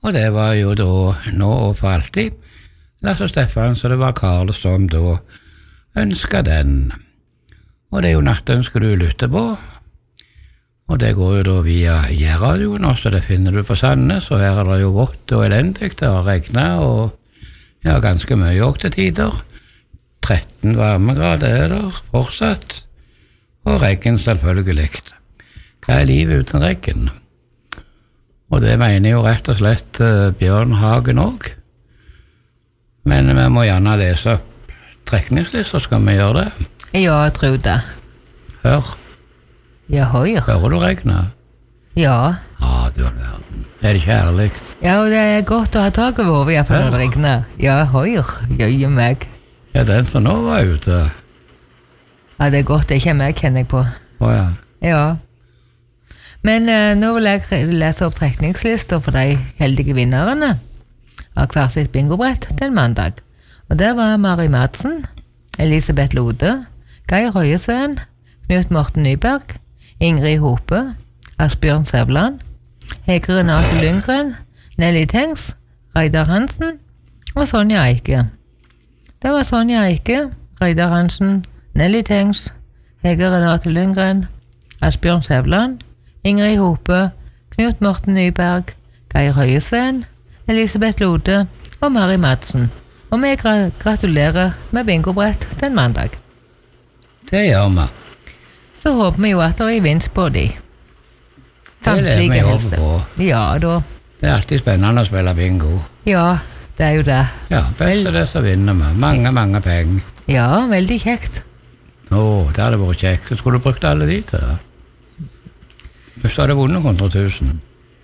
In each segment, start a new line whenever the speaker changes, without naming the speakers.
Og det var jo da, nå og for alltid, Lasse Stefan, så det var Karl som da ønsket den. Og det er jo nattønsker du lytter på, og det går jo da via J-radioen, så det finner du på Sandnes, og her er det jo vått og elendig, det har regnet, og ja, ganske mye også til tider. 13 varmegrader er der fortsatt, og regn selvfølgelig. Hva er livet uten regn? Og det mener jo rett og slett Bjørn Hagen også. Men vi må gjerne lese opp trekningslister, skal vi gjøre det?
Ja, jeg tror det.
Hør.
Ja, høyr.
Hører du regnet?
Ja.
Ja, du er verden. Er det kjærligt?
Ja, og det er godt å ha tak over hodet, i hvert fall når det regner. Ja, høyr. Jøye meg.
Ja, den som nå var ute.
Ja, det er godt, det er ikke meg, kjenner jeg på.
Åja.
Ja. Men nå vil jeg lese opp trekningslister for de heldige vinnerne av hver sitt bingobrett den mandag. Og der var Mari Madsen, Elisabeth Lode, Geir Høyesveen, Knut Morten Nyberg, Ingrid Hope, Asbjørn Sævland, Hege Renate Lundgren, Nelly Tengs, Reidar Hansen og Sonja Eike. Det var Sonja Eike, Reidar Hansen, Nelly Tengs, Hege Renate Lundgren, Asbjørn Sævland, Ingrid Hope, Knut Morten Nyberg, Geir Høyesveen, Elisabeth Lode og Mari Madsen. Og vi gratulerer med bingobrett den mandag.
Det gjør vi.
Så håper vi jo at det er vinst på de.
Det lever vi over på.
Ja, da.
Det er alltid spennende å spille bingo.
Ja, det er jo det.
Ja, best er det så vinner vi. Mange penger.
Ja, veldig kjekt.
Det hadde vært kjekt. Så skulle du brukt alle de til det. Hvis du hadde vunnet 100 000.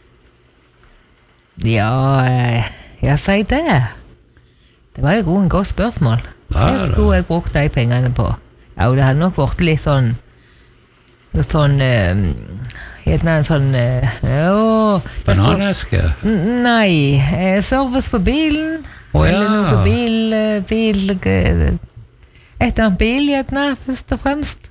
Ja, jeg sier det. Det var jo et godt spørsmål. Hva skulle jeg brukt de pengene på? Ja, det hadde nok vært litt sånn, gjerne en sånn,
bananeske?
Nei, service på bilen. Eller noe bil, et eller annet bil, gjerne, først og fremst.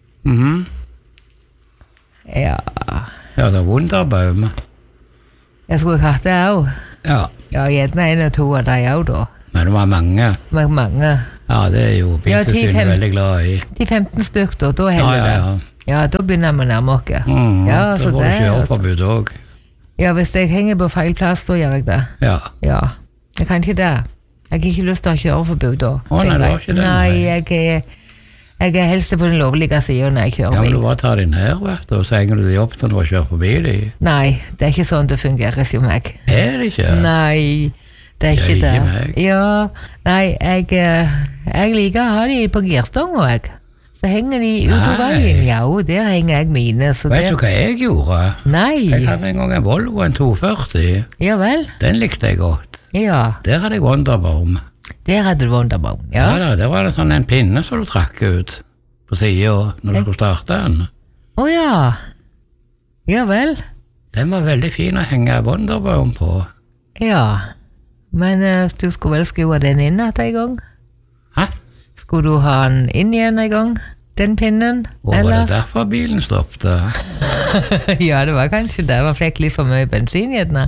Ja.
Ja, det er Wunderbaum.
Jeg skulle hatt det også.
Ja.
Ja, gjerne en og to av de også da.
Men det var mange.
Mange.
Ja, det er jo Biltilsynet veldig glad i.
De 15 stykker, da heller det. Ja, da begynner vi å nærme oss. Ja,
så får du kjøreforbud også.
Ja, hvis jeg henger på feil plass, så gjør jeg det.
Ja.
Ja, jeg kan ikke det. Jeg har ikke lyst til å ha kjøreforbud da.
Nei, det var ikke det.
Nei, jeg er helst på den lovlige siden når jeg kjører bil.
Ja, men du bare tar de ned, vet du, og så henger du de opp når du kjører forbi de.
Nei, det er ikke sånn det fungerer jo meg.
Er det ikke?
Nei, det er ikke det.
Ikke meg.
Ja, nei, jeg liker å ha de på girstånga, jeg. Så henger de ut på veien. Ja, der henger jeg mine.
Vet du hva jeg gjorde?
Nei.
Jeg hadde en gang en Volvo, en 240.
Ja vel?
Den likte jeg godt.
Ja.
Der hadde jeg Wunderbaum.
Der hadde du Wunderbaum, ja.
Ja, der var det sånn en pinne som du trakk ut på siden når du skulle starte den.
Ja. Ja vel.
Den var veldig fin å henge Wunderbaum på.
Ja. Men du skulle vel skue den inn en gang?
Hæ?
Skulle du ha den inn igjen en gang? Den pinnen?
Var det derfor bilen stoppet?
Ja, det var kanskje det. Det fikk litt for mye bensin, gjerne.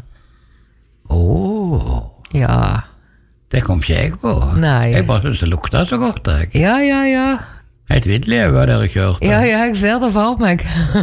Ja.
Det kom ikke jeg på.
Nei.
Jeg bare synes det lukta så godt, jeg.
Ja.
Helt vidlig hva dere kjørte.
Ja, jeg ser det for meg.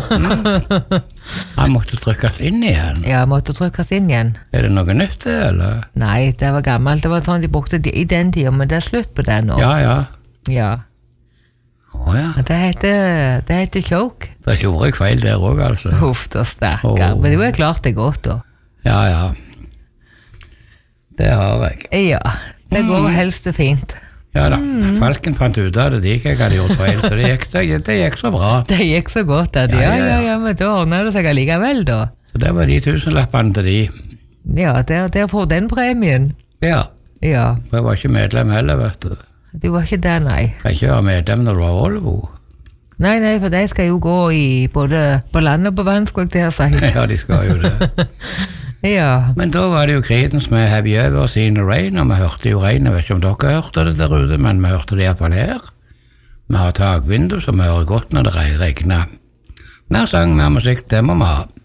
Han måtte trykkes inn igjen.
Ja, måtte trykkes inn igjen.
Er det noe nytt det, eller?
Nei, det var gammelt. Det var sånn de brukte i den tiden, men det er slutt på det nå.
Ja.
Ja. Det heter choke.
Da gjorde jeg feil der også, altså.
Huff, da stakkar. Men det var klart det godt, da.
Ja. Det har jeg.
Ja, det går helst fint.
Ja da, Falken fant ut av det, de ikke jeg hadde gjort feil, så det gikk så bra.
Det gikk så godt, at ja, men da ordnet det seg allikevel, da.
Så det var de 1000-lappene til de.
Ja, der får den premien.
Ja. For jeg var ikke medlem heller, vet du.
Du var ikke der, nei.
Jeg kan ikke være medlem når du var Volvo.
Nei, for de skal jo gå både på land og på vann, skulle jeg til å si.
Ja, de skal jo det.
Ja.
Men da var det jo Creedence med Have You Ever Seen the Rain, og vi hørte jo regn. Jeg vet ikke om dere hørte det der ute, men vi hørte det i hvert fall her. Vi har takvindu, så vi hører godt når det regner. Mer sang, mer musikk, det må vi ha.